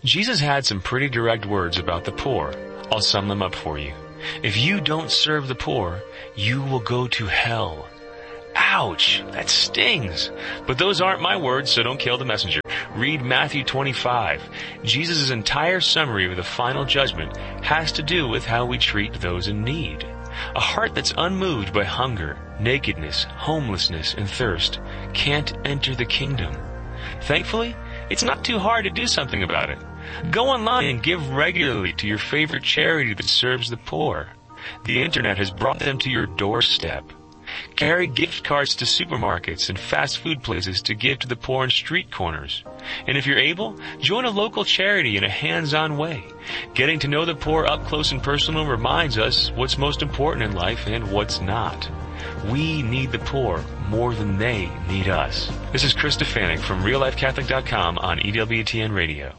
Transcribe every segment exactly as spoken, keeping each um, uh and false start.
Jesus had some pretty direct words about the poor. I'll sum them up for you. If you don't serve the poor, you will go to hell. Ouch, that stings. But those aren't my words, so don't kill the messenger. Read Matthew twenty-five. Jesus' entire summary of the final judgment has to do with how we treat those in need. A heart that's unmoved by hunger, nakedness, homelessness, and thirst can't enter the kingdom. Thankfully, it's not too hard to do something about it. Go online and give regularly to your favorite charity that serves the poor. The internet has brought them to your doorstep. Carry gift cards to supermarkets and fast food places to give to the poor in street corners. And if you're able, join a local charity in a hands-on way. Getting to know the poor up close and personal reminds us what's most important in life and what's not. We need the poor more than they need us. This is Chris Stefanik from real life catholic dot com on E W T N Radio.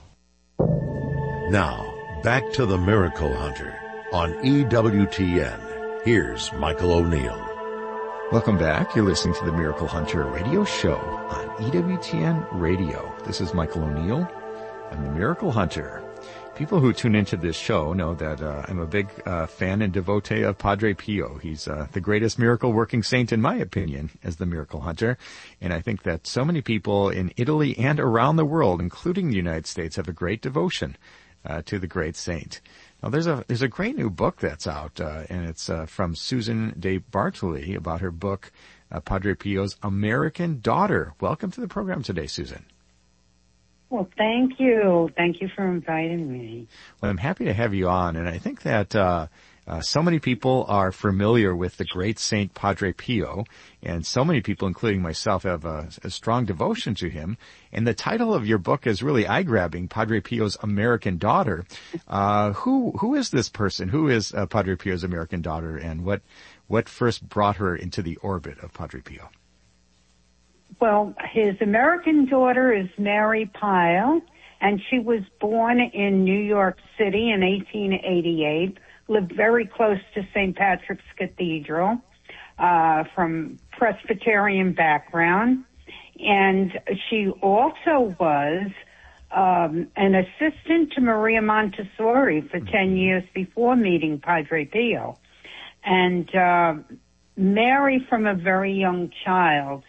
Now, back to the Miracle Hunter on E W T N. Here's Michael O'Neill. Welcome back. You're listening to the Miracle Hunter radio show on E W T N Radio. This is Michael O'Neill. I'm the Miracle Hunter. People who tune into this show know that uh, I'm a big uh, fan and devotee of Padre Pio. He's uh, the greatest miracle-working saint, in my opinion, as the Miracle Hunter. And I think that so many people in Italy and around the world, including the United States, have a great devotion uh, to the great saint. Now, there's a there's a great new book that's out, uh, and it's uh, from Susan De Bartoli about her book, uh, Padre Pio's American Daughter. Welcome to the program today, Susan. Well, thank you. Thank you for inviting me. Well, I'm happy to have you on, and I think that uh, uh, so many people are familiar with the great Saint Padre Pio, and so many people, including myself, have a, a strong devotion to him. And the title of your book is really eye-grabbing, Padre Pio's American Daughter. Uh, who who is this person? Who is uh, Padre Pio's American Daughter, and what what first brought her into the orbit of Padre Pio? Well, his American daughter is Mary Pio, and she was born in New York City in eighteen eighty-eight, lived very close to Saint Patrick's Cathedral, uh, from Presbyterian background, and she also was um, an assistant to Maria Montessori for ten years before meeting Padre Pio. And uh, Mary, from a very young child,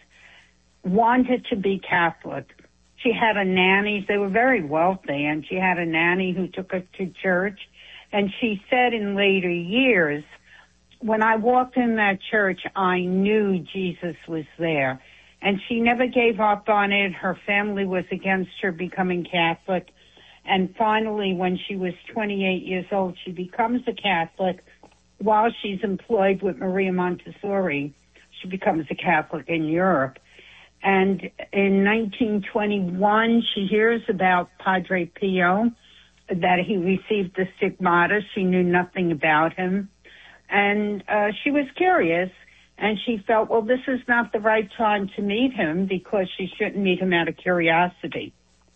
wanted to be Catholic. She had a nanny. They were very wealthy, and she had a nanny who took her to church. And she said in later years, when I walked in that church, I knew Jesus was there. And she never gave up on it. Her family was against her becoming Catholic. And finally, when she was twenty-eight years old, she becomes a Catholic. While she's employed with Maria Montessori, she becomes a Catholic in Europe. And in nineteen twenty-one, she hears about Padre Pio, that he received the stigmata. She knew nothing about him. And uh, she was curious, and she felt, well, this is not the right time to meet him because she shouldn't meet him out of curiosity.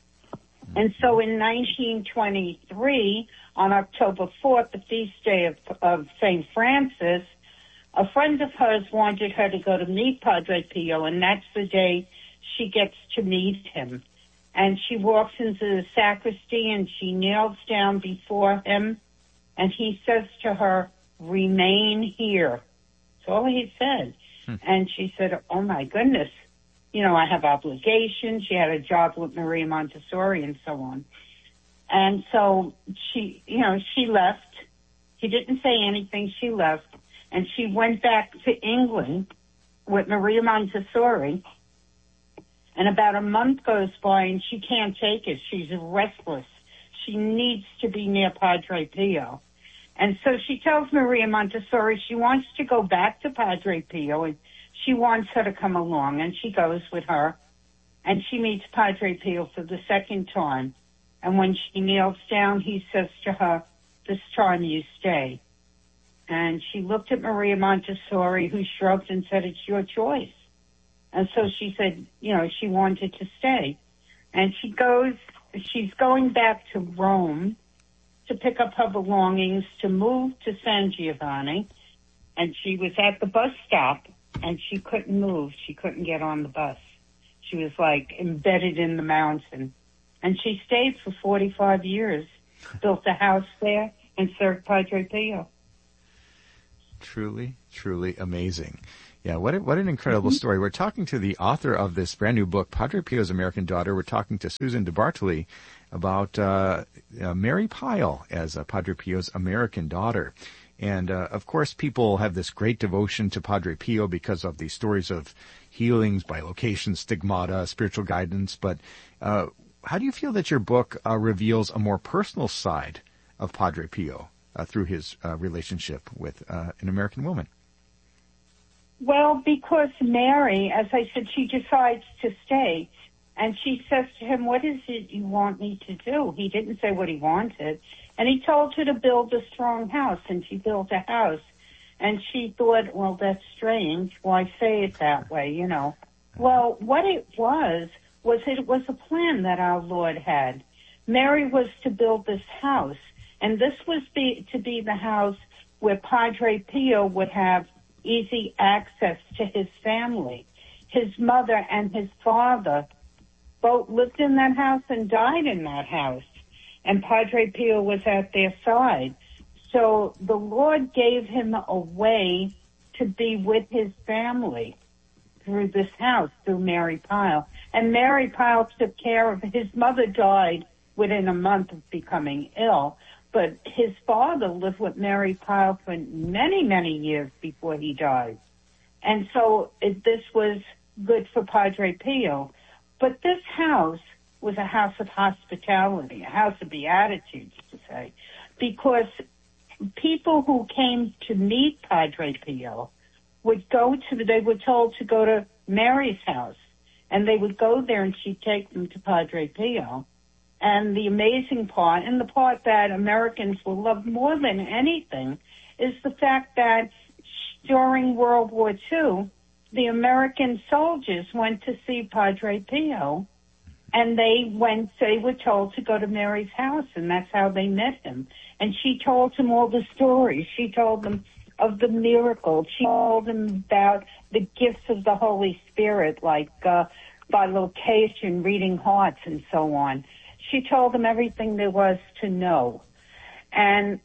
And so in nineteen twenty-three, on October fourth, the feast day of, of Saint Francis, a friend of hers wanted her to go to meet Padre Pio, and that's the day she gets to meet him. And she walks into the sacristy, and she kneels down before him, and he says to her, "Remain here." That's all he said. Hmm. And she said, oh, my goodness, you know, I have obligations. She had a job with Maria Montessori and so on. And so she, you know, she left. He didn't say anything. She left. And she went back to England with Maria Montessori. And about a month goes by, and she can't take it. She's restless. She needs to be near Padre Pio. And so she tells Maria Montessori she wants to go back to Padre Pio, and she wants her to come along. And she goes with her, and she meets Padre Pio for the second time. And when she kneels down, he says to her, "This time you stay." And she looked at Maria Montessori, who shrugged and said, "It's your choice." And so she said, you know, she wanted to stay. And she goes, she's going back to Rome to pick up her belongings to move to San Giovanni. And she was at the bus stop, and she couldn't move. She couldn't get on the bus. She was like embedded in the mountain. And she stayed for forty-five years, built a house there, and served Padre Pio. Truly, truly amazing. Yeah, what a, what an incredible mm-hmm. story. We're talking to the author of this brand new book, Padre Pio's American Daughter. We're talking to Susan DeBartoli about uh, uh, Mary Pyle as uh, Padre Pio's American Daughter. And, uh, of course, people have this great devotion to Padre Pio because of these stories of healings, bilocation, stigmata, spiritual guidance. But uh, how do you feel that your book uh, reveals a more personal side of Padre Pio uh, through his uh, relationship with uh, an American woman? Well, because Mary, as I said, she decides to stay. And she says to him, what is it you want me to do? He didn't say what he wanted. And he told her to build a strong house, and she built a house. And she thought, well, that's strange. Why say it that way, you know? Well, what it was, was it was a plan that our Lord had. Mary was to build this house, and this was be, to be the house where Padre Pio would have easy access to his family. His mother and his father both lived in that house and died in that house, and Padre Pio was at their side. So the Lord gave him a way to be with his family through this house, through Mary Pyle. And Mary Pyle took care of, his mother died within a month of becoming ill, but his father lived with Mary Pyle for many, many years before he died. And so it, this was good for Padre Pio. But this house was a house of hospitality, a house of beatitudes, to say, because people who came to meet Padre Pio would go to, they were told to go to Mary's house, and they would go there and she'd take them to Padre Pio. And the amazing part, and the part that Americans will love more than anything, is the fact that during World War Two, the American soldiers went to see Padre Pio, and they went, they were told to go to Mary's house, and that's how they met him. And she told him all the stories. She told them of the miracles. She told them about the gifts of the Holy Spirit, like uh, bilocation, reading hearts, and so on. She told them everything there was to know. And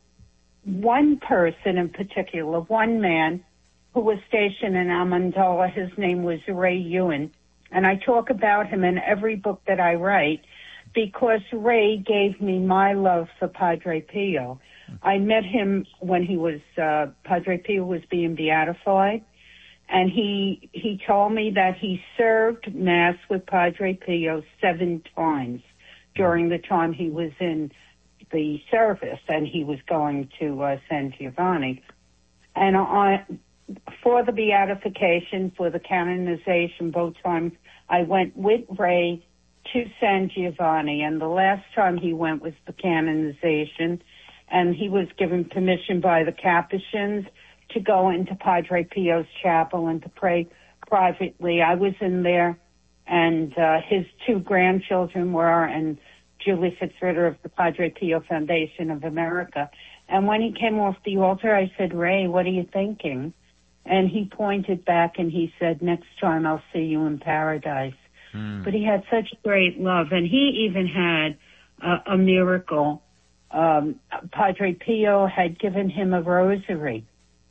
one person in particular, one man who was stationed in Amendola, his name was Ray Ewan. And I talk about him in every book that I write because Ray gave me my love for Padre Pio. I met him when he was, uh, Padre Pio was being beatified. And he, he told me that he served Mass with Padre Pio seven times during the time he was in the service, and he was going to uh, San Giovanni. And I, for the beatification, for the canonization, both times I went with Ray to San Giovanni, and the last time he went was the canonization, and he was given permission by the Capuchins to go into Padre Pio's chapel and to pray privately. I was in there, and uh, his two grandchildren were, and Julie Fitzritter of the Padre Pio Foundation of America. And when he came off the altar, I said, Ray, what are you thinking? And he pointed back and he said, next time I'll see you in paradise. Mm. But he had such great love. And he even had uh, a miracle. Um, Padre Pio had given him a rosary.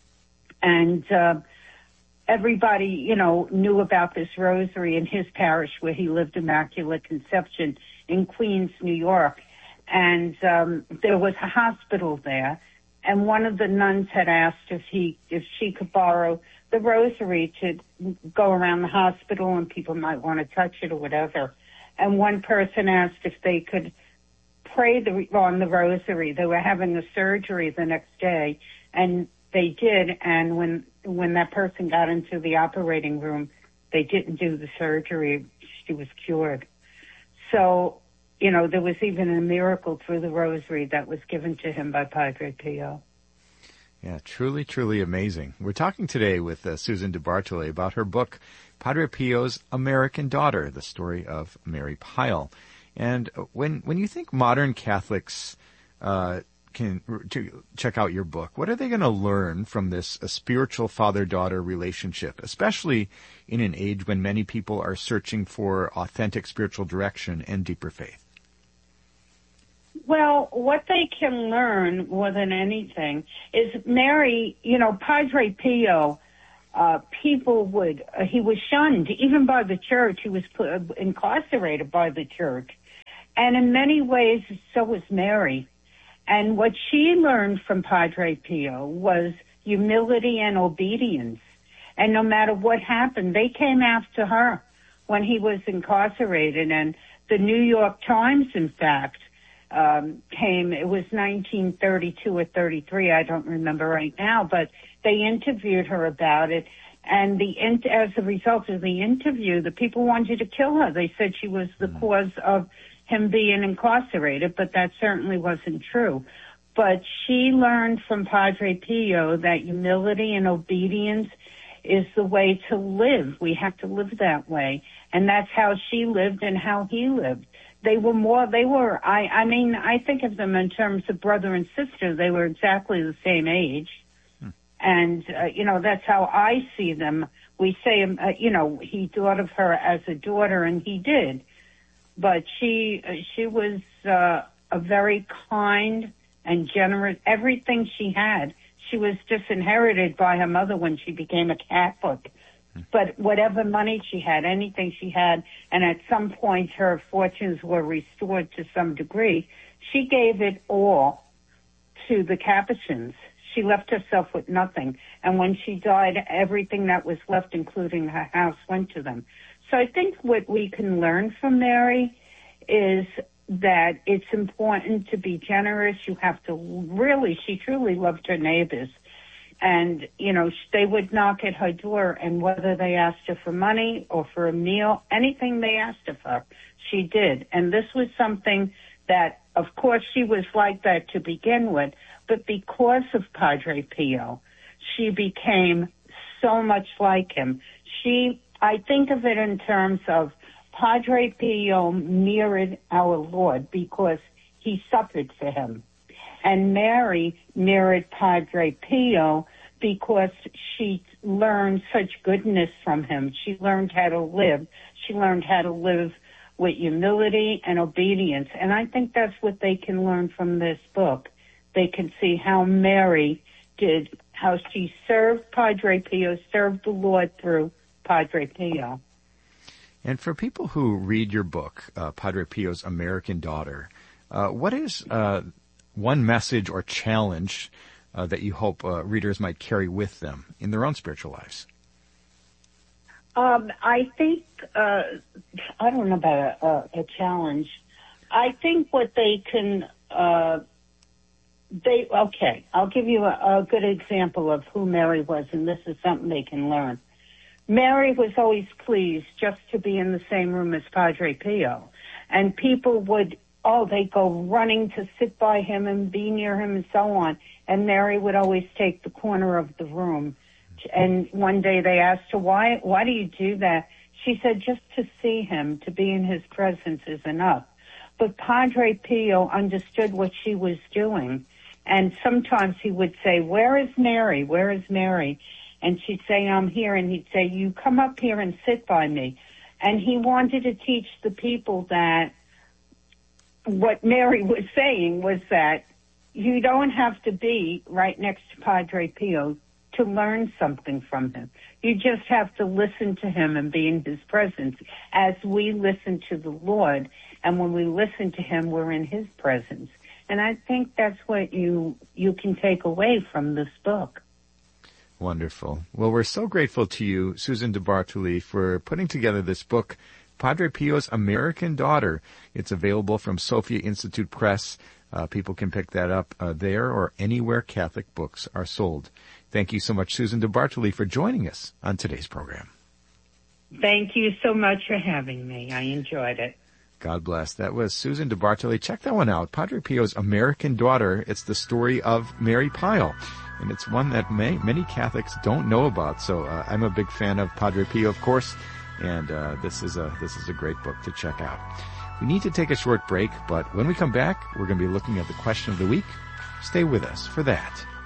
And uh, everybody, you know, knew about this rosary in his parish where he lived, Immaculate Conception, in Queens, New York. And um, there was a hospital there. And one of the nuns had asked if he, if she could borrow the rosary to go around the hospital and people might want to touch it or whatever. And one person asked if they could pray the, on the rosary. They were having a surgery the next day, and they did. And when when that person got into the operating room, they didn't do the surgery. She was cured. So, you know, there was even a miracle through the rosary that was given to him by Padre Pio. Yeah, truly, truly amazing. We're talking today with uh, Susan DeBartoli about her book, Padre Pio's American Daughter, the story of Mary Pyle. And when when you think modern Catholics uh, can to check out your book, what are they going to learn from this a spiritual father-daughter relationship, especially in an age when many people are searching for authentic spiritual direction and deeper faith? Well, what they can learn more than anything is Mary, you know, Padre Pio, uh, people would, uh, he was shunned even by the church. He was put, uh, incarcerated by the church. And in many ways, so was Mary. And what she learned from Padre Pio was humility and obedience. And no matter what happened, they came after her when he was incarcerated. And the New York Times, in fact, um, came, it was nineteen thirty-two or thirty-three, I don't remember right now, but they interviewed her about it. And the as a result of the interview, the people wanted to kill her. They said she was the mm. cause of him being incarcerated, but that certainly wasn't true. But she learned from Padre Pio that humility and obedience is the way to live. We have to live that way. And that's how she lived and how he lived. They were more, they were, I, I mean, I think of them in terms of brother and sister. They were exactly the same age. Hmm. And, uh, you know, that's how I see them. We say, uh, you know, he thought of her as a daughter, and he did. But she, uh, she was uh, a very kind and generous, everything she had. She was disinherited by her mother when she became a Catholic. But whatever money she had, anything she had, and at some point her fortunes were restored to some degree, she gave it all to the Capuchins. She left herself with nothing. And when she died, everything that was left, including her house, went to them. So I think what we can learn from Mary is that it's important to be generous. You have to really, she truly loved her neighbors. And, you know, they would knock at her door, and whether they asked her for money or for a meal, anything they asked of her, she did. And this was something that, of course, she was like that to begin with, but because of Padre Pio, she became so much like him. She, I think of it in terms of Padre Pio mirrored our Lord because he suffered for him. And Mary mirrored Padre Pio because she learned such goodness from him. She learned how to live. She learned how to live with humility and obedience. And I think that's what they can learn from this book. They can see how Mary did, how she served Padre Pio, served the Lord through Padre Pio. And for people who read your book, uh, Padre Pio's American Daughter, uh, what is uh, one message or challenge uh, that you hope uh, readers might carry with them in their own spiritual lives? Um, I think, uh, I don't know about a, a, a challenge. I think what they can, uh, they, okay, I'll give you a, a good example of who Mary was, and this is something they can learn. Mary was always pleased just to be in the same room as Padre Pio. And people would, oh, they'd go running to sit by him and be near him and so on. And Mary would always take the corner of the room. And one day they asked her, why, why do you do that? She said, just to see him, to be in his presence is enough. But Padre Pio understood what she was doing. And sometimes he would say, where is Mary? Where is Mary? And she'd say, I'm here. And he'd say, you come up here and sit by me. And he wanted to teach the people that what Mary was saying was that you don't have to be right next to Padre Pio to learn something from him. You just have to listen to him and be in his presence as we listen to the Lord. And when we listen to him, we're in his presence. And I think that's what you you can take away from this book. Wonderful. Well, we're so grateful to you, Susan DeBartoli, for putting together this book, Padre Pio's American Daughter. It's available from Sophia Institute Press. Uh, people can pick that up uh, there or anywhere Catholic books are sold. Thank you so much, Susan DeBartoli, for joining us on today's program. Thank you so much for having me. I enjoyed it. God bless. That was Susan DeBartoli. Check that one out. Padre Pio's American Daughter. It's the story of Mary Pyle. And it's one that may, many Catholics don't know about. So uh, I'm a big fan of Padre Pio, of course, and uh, this is a this is a great book to check out. We need to take a short break, but when we come back, we're going to be looking at the question of the week. Stay with us for that.